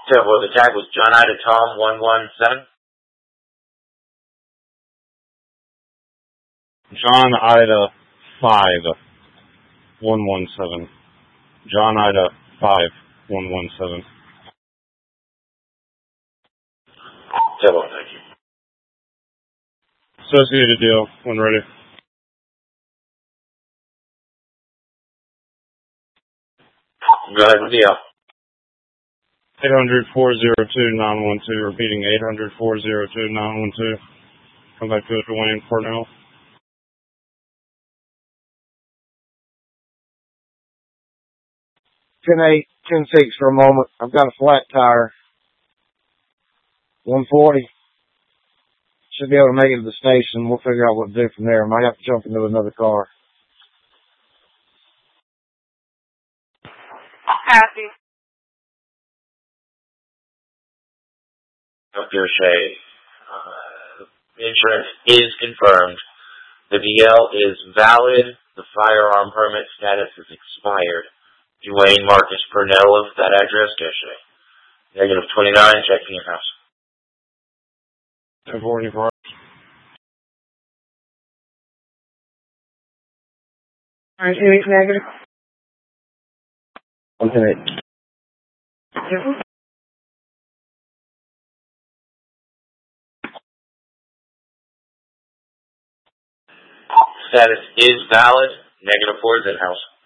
So, well, the tag was John Ida Tom 117. John Ida 5117. John Ida 5117. So, well, thank you. Associated deal when ready. Go ahead with the deal. 800-402-912. Repeating 800-402-912. Come back to it, Dwayne Cornell. $10.8, $10.6 for a moment. I've got a flat tire. 140. Should be able to make it to the station. We'll figure out what to do from there. Might have to jump into another car. Happy. Dr. Shea, insurance is confirmed. The DL is valid. The firearm permit status is expired. Dwayne Marcus Purnell of that address, Shea. Negative 29, check in your house. 1044. All right, any negative? 110.8. Status is valid. Negative 4 is in house.